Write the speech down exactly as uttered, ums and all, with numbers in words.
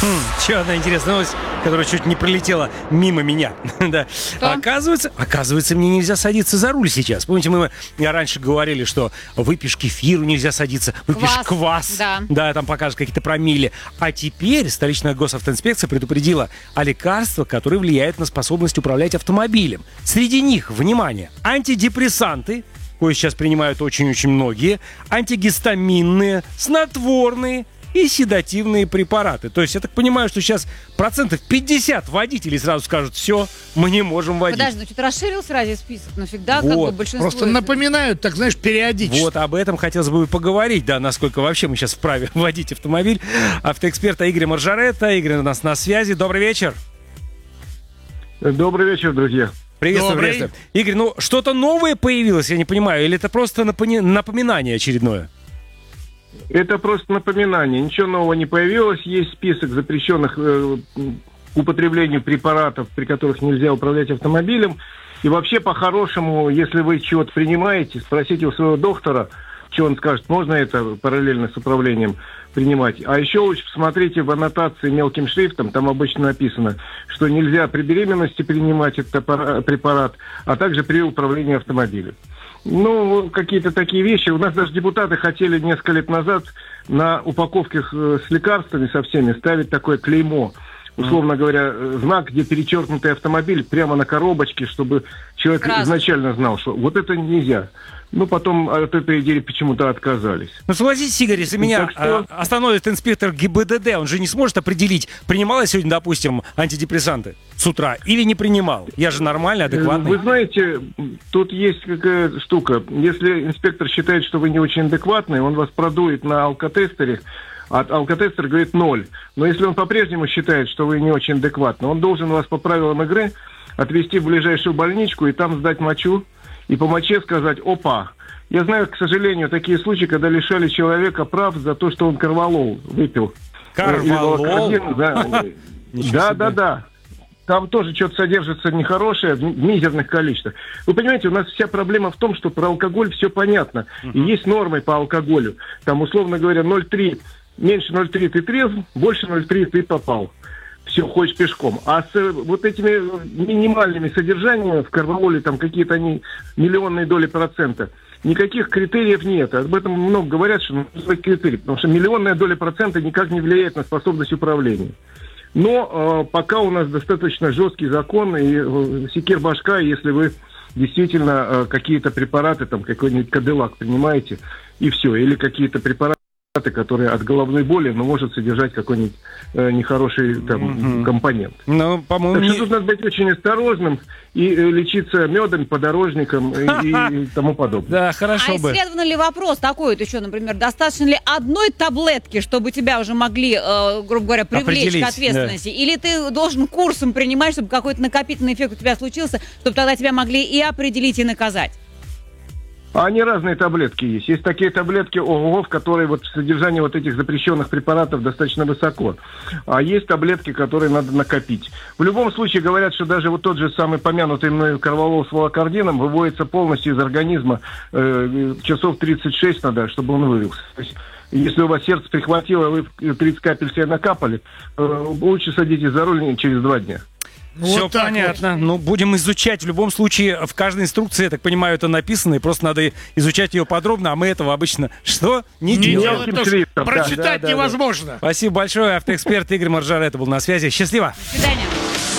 Хм, еще одна интересная новость, которая чуть не пролетела мимо меня. Да. Оказывается, оказывается, мне нельзя садиться за руль сейчас. Помните, мы раньше говорили, что выпьешь кефиру, нельзя садиться, выпьешь квас, квас да. да, там покажут какие-то промилле. А теперь столичная госавтоинспекция предупредила о лекарствах, которые влияют на способность управлять автомобилем. Среди них, внимание, антидепрессанты, кое сейчас принимают очень-очень многие, антигистаминные, снотворные и седативные препараты. То есть я так понимаю, что сейчас процентов пятьдесят водителей сразу скажут: все, мы не можем водить. Подожди, ну что-то расширился разве список? Ну всегда вот. как бы большинство... Просто напоминают, так знаешь, периодически. Вот об этом хотелось бы поговорить, да, насколько вообще мы сейчас вправе водить автомобиль. Автоэксперта Игоря Маржаретта. Игорь у нас на связи. Добрый вечер. Добрый вечер, друзья. Приветствую, приветствую. Игорь, ну что-то новое появилось, я не понимаю, или это просто напоми- напоминание очередное? Это просто напоминание. Ничего нового не появилось. Есть список запрещенных э, употреблению препаратов, при которых нельзя управлять автомобилем. И вообще, по-хорошему, если вы чего-то принимаете, спросите у своего доктора, что он скажет, можно это параллельно с управлением принимать. А еще лучше посмотрите в аннотации мелким шрифтом, там обычно написано, что нельзя при беременности принимать этот препарат, а также при управлении автомобилем. Ну, какие-то такие вещи. У нас даже депутаты хотели несколько лет назад на упаковках с лекарствами со всеми ставить такое клеймо. Условно говоря, знак, где перечеркнутый автомобиль, прямо на коробочке, чтобы человек Красный. изначально знал, что вот это нельзя. Ну, потом от этой идеи почему-то отказались. Ну, согласитесь, Игорь, если меня что... а, остановит инспектор ГИБДД, он же не сможет определить, принимал я сегодня, допустим, антидепрессанты с утра или не принимал. Я же нормальный, адекватный. Вы знаете, тут есть какая штука. Если инспектор считает, что вы не очень адекватный, он вас продует на алкотестере, а алкотестер говорит ноль. Но если он по-прежнему считает, что вы не очень адекватны, он должен вас по правилам игры отвезти в ближайшую больничку и там сдать мочу, и по моче сказать: опа. Я знаю, к сожалению, такие случаи, когда лишали человека прав за то, что он корвалол выпил. Корвалол? Да, да, да, да. Там тоже что-то содержится нехорошее в мизерных количествах. Вы понимаете, у нас вся проблема в том, что про алкоголь все понятно. И есть нормы по алкоголю. Там, условно говоря, ноль целых три десятых, меньше ноль целых три десятых ты трезв, больше ноль целых три десятых ты попал. Все, ходишь пешком. А с вот этими минимальными содержаниями в корвалоле, там какие-то они миллионные доли процента, никаких критериев нет. Об этом много говорят, что нужны критерии, потому что миллионная доля процента никак не влияет на способность управления. Но э, пока у нас достаточно жесткий закон, и э, секир башка, если вы действительно э, какие-то препараты, там какой-нибудь Кадиллак принимаете, и все, или какие-то препараты, которые от головной боли, но может содержать какой-нибудь э, нехороший там, mm-hmm. компонент. Ну, по-моему, так что не... тут надо быть очень осторожным и э, лечиться медом, подорожником и, и тому подобное. Да, хорошо а бы. А исследован ли вопрос такой вот еще, например, достаточно ли одной таблетки, чтобы тебя уже могли, э, грубо говоря, привлечь Определить, к ответственности? Да. Или ты должен курсом принимать, чтобы какой-то накопительный эффект у тебя случился, чтобы тогда тебя могли и определить, и наказать? А они разные таблетки есть. Есть такие таблетки ОГО, в которые вот содержание вот этих запрещенных препаратов достаточно высоко. А есть таблетки, которые надо накопить. В любом случае говорят, что даже вот тот же самый помянутый мной корвалол с волокордином выводится полностью из организма. Э, часов тридцать шесть надо, чтобы он вывелся. То есть, если у вас сердце прихватило, вы тридцать капель себе накапали, э, лучше садитесь за руль через два дня. Все вот понятно. Вот. Ну, будем изучать. В любом случае, в каждой инструкции, я так понимаю, это написано, и просто надо изучать ее подробно, а мы этого обычно что? Не, не делаем. делаем. Шрифтом, Прочитать да, да, невозможно. Да. Спасибо большое. Автоэксперт Игорь Маржаретта был на связи. Счастливо. До свидания.